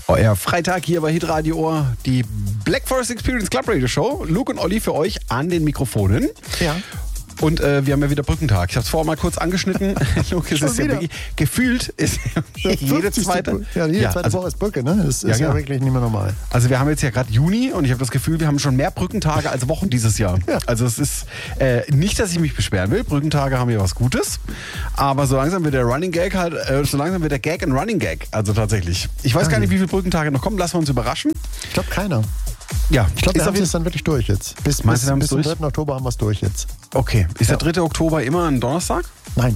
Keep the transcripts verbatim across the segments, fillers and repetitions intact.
Euer Freitag hier bei Hitradio Ohr, die Black Forest Experience Club Radio Show. Luke und Olli für euch an den Mikrofonen. Ja. Und äh, wir haben ja wieder Brückentag. Ich habe es vorher mal kurz angeschnitten. Luke, es ist ja wirklich, gefühlt ist jede zweite, ja, jede ja, zweite also, Woche ist Brücke, ne? Das ist ja, ja, genau. wirklich nicht mehr normal. Also wir haben jetzt ja gerade Juni und ich habe das Gefühl, wir haben schon mehr Brückentage als Wochen dieses Jahr. Ja. Also es ist äh, nicht, dass ich mich beschweren will. Brückentage haben ja was Gutes. Aber so langsam wird der Running Gag halt, äh, so langsam wird der Gag ein Running Gag. Also tatsächlich. Ich weiß ja, gar nicht, wie viele Brückentage noch kommen. Lassen wir uns überraschen. Ich glaube keiner. Ja, ich glaube, wir haben es es dann wirklich durch jetzt. Bis, Meinst bis, du, wir haben es bis zum durch? dritten Oktober haben wir es durch jetzt. Okay. Ist ja. der dritte Oktober immer ein Donnerstag? Nein.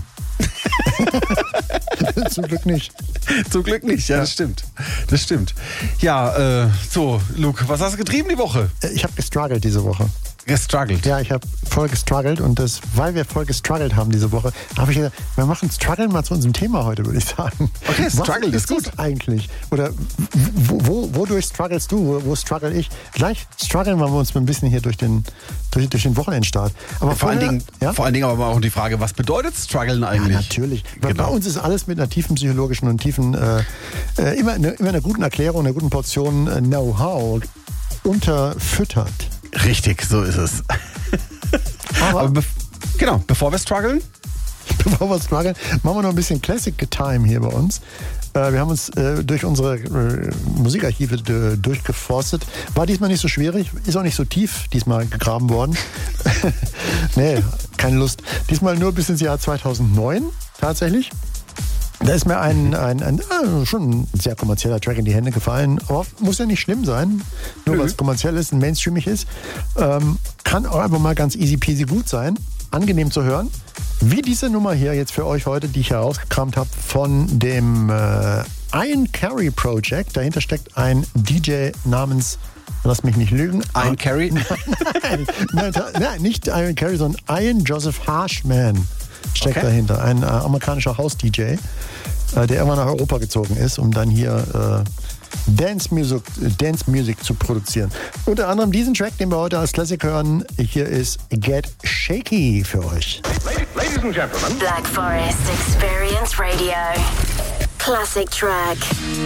Zum Glück nicht. Zum Glück nicht, ja, ja. das stimmt. Das stimmt. Ja, äh, so, Luke, was hast du getrieben die Woche? Ich habe gestruggelt diese Woche. Gestruggelt? Ja, ich habe voll gestruggelt und das, weil wir voll gestruggelt haben diese Woche, habe ich gesagt, wir machen Struggle mal zu unserem Thema heute, würde ich sagen. Okay, Struggle Was ist gut. Das eigentlich? Oder wo, wo, wodurch strugglest du? Wo, wo struggle ich? Gleich strugglen wir uns ein bisschen hier durch den, durch, durch den Wochenendstart. Aber ja, vor, vorher, allen Dingen, ja? vor allen Dingen aber auch die Frage, was bedeutet Struggeln eigentlich? Ja, natürlich. Weil genau. Bei uns ist alles mit einer tiefen psychologischen und tiefen, äh, äh, immer, eine, immer einer guten Erklärung, einer guten Portion äh, Know-how unterfüttert. Richtig, so ist es. Aber, Aber bef- genau, bevor wir strugglen, bevor wir strugglen, machen wir noch ein bisschen Classic Time hier bei uns. Äh, wir haben uns äh, durch unsere äh, Musikarchive d- durchgeforstet. War diesmal nicht so schwierig, ist auch nicht so tief diesmal gegraben worden. Nee, keine Lust. Diesmal nur bis ins Jahr zweitausendneun tatsächlich. Da ist mir ein, ein, ein, ein schon ein sehr kommerzieller Track in die Hände gefallen. Aber muss ja nicht schlimm sein, nur weil es kommerziell ist und mainstreamig ist. Ähm, kann auch einfach mal ganz easy peasy gut sein. Angenehm zu hören. Wie diese Nummer hier jetzt für euch heute, die ich herausgekramt habe von dem äh, Ian Carey Project. Dahinter steckt ein D J namens, lass mich nicht lügen. Ian Carey? Nein, nein, nein, nicht Ian Carey, sondern Ian Joseph Harshman steckt okay. dahinter. Ein äh, amerikanischer House-D J, äh, der irgendwann nach Europa gezogen ist, um dann hier äh, Dance Music, Dance Music zu produzieren. Unter anderem diesen Track, den wir heute als Classic hören. Hier ist Get Shaky für euch. Ladies and Gentlemen, Black Forest Experience Radio. Classic Track.